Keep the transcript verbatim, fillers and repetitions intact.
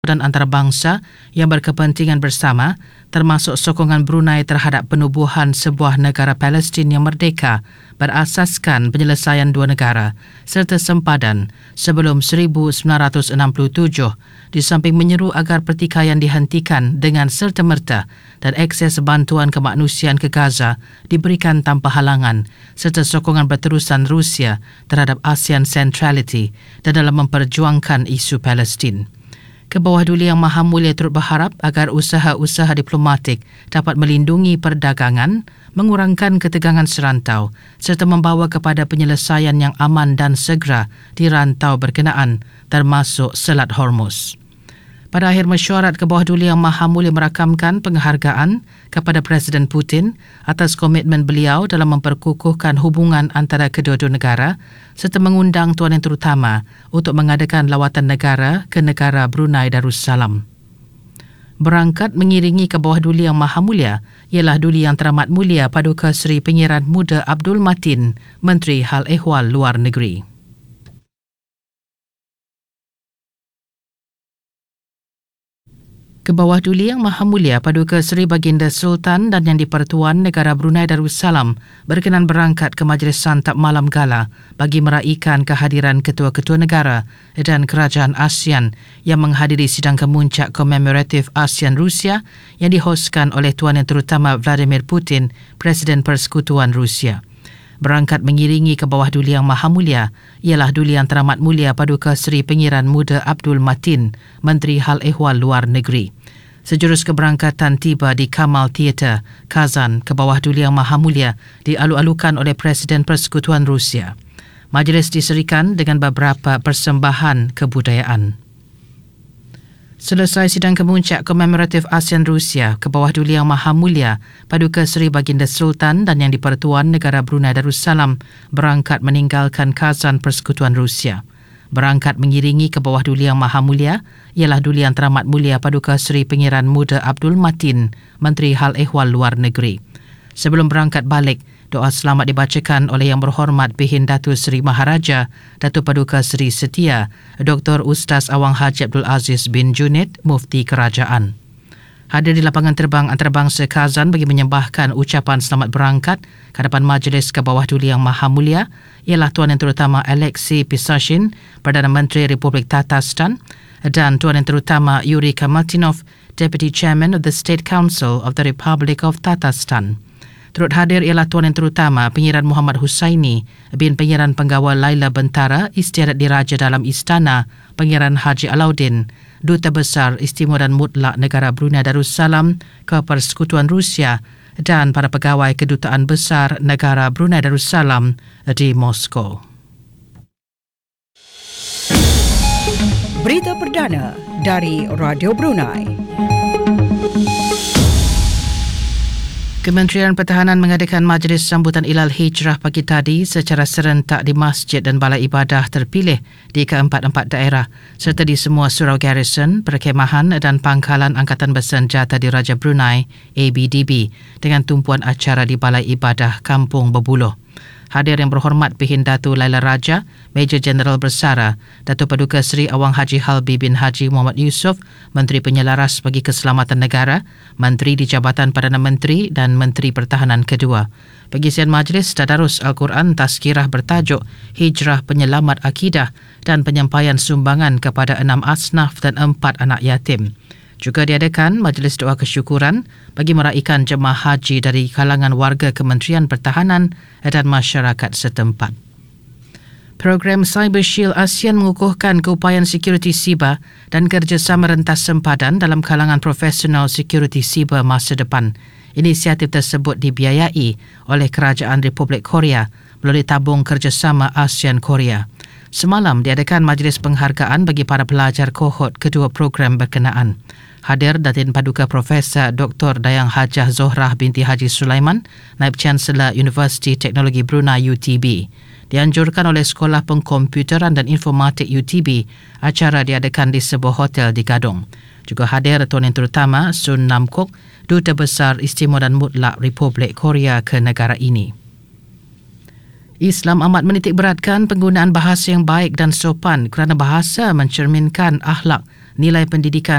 dan antarabangsa yang berkepentingan bersama, termasuk sokongan Brunei terhadap penubuhan sebuah negara Palestin yang merdeka berasaskan penyelesaian dua negara serta sempadan sebelum seribu sembilan ratus enam puluh tujuh, di samping menyeru agar pertikaian dihentikan dengan serta-merta dan akses bantuan kemanusiaan ke Gaza diberikan tanpa halangan serta sokongan berterusan Rusia terhadap ASEAN Centrality dan dalam memperjuangkan isu Palestin. Kebawah Duli Yang Maha Mulia turut berharap agar usaha-usaha diplomatik dapat melindungi perdagangan, mengurangkan ketegangan serantau serta membawa kepada penyelesaian yang aman dan segera di rantau berkenaan termasuk Selat Hormuz. Pada akhir mesyuarat, Kebawah Duli Yang Maha Mulia merakamkan penghargaan kepada Presiden Putin atas komitmen beliau dalam memperkukuhkan hubungan antara kedua-dua negara serta mengundang Tuan Yang Terutama untuk mengadakan lawatan negara ke negara Brunei Darussalam. Berangkat mengiringi Kebawah Duli Yang Maha Mulia ialah Duli Yang Teramat Mulia Paduka Seri Pengiran Muda Abdul Matin, Menteri Hal Ehwal Luar Negeri. Kebawah Duli Yang Maha Mulia Paduka Seri Baginda Sultan dan Yang di-Pertuan Negara Brunei Darussalam berkenan berangkat ke Majlis Santap Malam Gala bagi meraikan kehadiran ketua-ketua negara dan kerajaan ASEAN yang menghadiri sidang kemuncak komemoratif ASEAN-Rusia yang dihoskan oleh Tuan Yang Terutama Vladimir Putin, Presiden Persekutuan Rusia. Berangkat mengiringi Kebawah Duli Yang Maha Mulia ialah Duli Yang Teramat Mulia Paduka Seri Pengiran Muda Abdul Matin, Menteri Hal Ehwal Luar Negeri. Sejurus keberangkatan tiba di Kamal Theatre, Kazan. Kebawah Duli Yang Maha Mulia dialu-alukan oleh Presiden Persekutuan Rusia. Majlis diserikan dengan beberapa persembahan kebudayaan. Selesai sidang kemuncak komemoratif ASEAN Rusia, Kebawah Duli Yang Maha Mulia Paduka Seri Baginda Sultan dan Yang di-Pertuan Negara Brunei Darussalam berangkat meninggalkan Kazan Persekutuan Rusia. Berangkat mengiringi Kebawah Duli Yang Maha Mulia ialah Duli Yang Teramat Mulia Paduka Seri Pengiran Muda Abdul Matin, Menteri Hal Ehwal Luar Negeri. Sebelum berangkat balik, doa selamat dibacakan oleh Yang Berhormat Bihin Datuk Seri Maharaja Datuk Paduka Seri Setia Doktor Ustaz Awang Haji Abdul Aziz bin Junid, Mufti Kerajaan. Hadir di lapangan terbang antarabangsa Kazan bagi menyembahkan ucapan selamat berangkat ke hadapan Majlis Kebawah Duli Yang Maha Mulia ialah Tuan Yang Terutama Alexei Pisashin, Perdana Menteri Republik Tatarstan, dan Tuan Yang Terutama Yuri Kamaltinov, Deputy Chairman of the State Council of the Republic of Tatarstan. Turut hadir ialah Tuan Yang Terutama Pengiran Muhammad Husaini bin Pengiran Penggawal Laila Bentara Istiadat Diraja dalam Istana Pengiran Haji Alauddin, Duta Besar Istimewa dan Mutlak Negara Brunei Darussalam ke Persekutuan Rusia dan para pegawai Kedutaan Besar Negara Brunei Darussalam di Moskow. Berita perdana dari Radio Brunei. Kementerian Pertahanan mengadakan majlis sambutan Ilal Hijrah pagi tadi secara serentak di masjid dan balai ibadah terpilih di keempat-empat daerah serta di semua surau garrison, perkemahan dan pangkalan Angkatan Bersenjata di Raja Brunei A B D B dengan tumpuan acara di balai ibadah Kampung Berbuluh. Hadir Yang Berhormat Bihin Datuk Laila Raja, Major Jeneral Bersara, Datuk Paduka Seri Awang Haji Halbi bin Haji Muhammad Yusof, Menteri Penyelaras bagi Keselamatan Negara, Menteri di Jabatan Perdana Menteri dan Menteri Pertahanan kedua. Pengisian majlis Tadarus Al-Quran Tazkirah bertajuk Hijrah Penyelamat Akidah dan penyampaian sumbangan kepada enam asnaf dan empat anak yatim. Juga diadakan majlis doa kesyukuran bagi meraikan jemaah haji dari kalangan warga Kementerian Pertahanan dan masyarakat setempat. Program Cyber Shield ASEAN mengukuhkan keupayaan security siber dan kerjasama rentas sempadan dalam kalangan profesional security siber masa depan. Inisiatif tersebut dibiayai oleh Kerajaan Republik Korea melalui tabung kerjasama ASEAN Korea. Semalam diadakan majlis penghargaan bagi para pelajar kohort kedua program berkenaan. Hadir Datin Paduka Profesor Doktor Dayang Hajah Zohrah binti Haji Sulaiman, Naib Chancellor Universiti Teknologi Brunei U T B. Dianjurkan oleh Sekolah Pengkomputeran dan Informatik U T B, acara diadakan di sebuah hotel di Gadong. Juga hadir Tuan Yang Terutama Sun Nam Kok, Duta Besar Istimewa dan Mutlak Republik Korea ke negara ini. Islam amat menitik beratkan penggunaan bahasa yang baik dan sopan kerana bahasa mencerminkan akhlak, nilai pendidikan